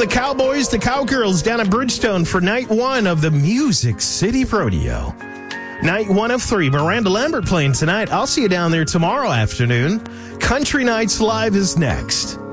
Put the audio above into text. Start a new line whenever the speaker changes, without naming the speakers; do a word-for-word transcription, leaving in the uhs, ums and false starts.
the Cowboys, the Cowgirls down at Bridgestone for night one of the Music City Rodeo. Night one of three. Miranda Lambert playing tonight. I'll see you down there tomorrow afternoon. Country Nights Live is next.